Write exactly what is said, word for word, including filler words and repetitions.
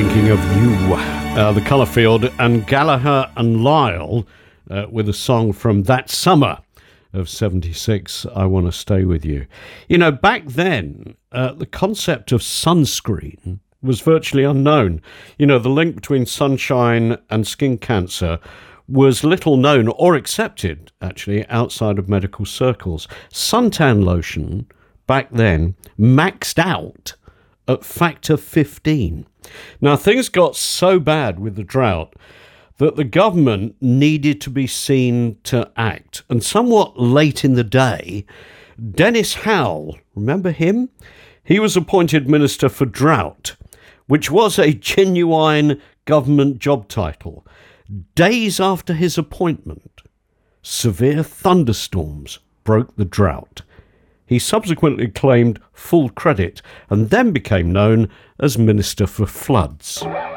Thinking of You, uh, the Colourfield and Gallagher and Lyle uh, with a song from that summer of seventy-six, I Want to Stay With You. You know, back then, uh, the concept of sunscreen was virtually unknown. You know, the link between sunshine and skin cancer was little known or accepted, actually, outside of medical circles. Suntan lotion, back then, maxed out at factor fifteen. Now, things got so bad with the drought that the government needed to be seen to act. And somewhat late in the day, Dennis Howell, remember him? He was appointed Minister for Drought, which was a genuine government job title. Days after his appointment, severe thunderstorms broke the drought. He subsequently claimed full credit and then became known as Minister for Floods.